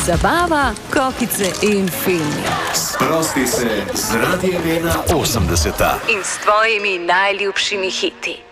Zabava, kokice in filmi. Sprosti se z Radiem 1 80. In s tvojimi najljubšimi hiti.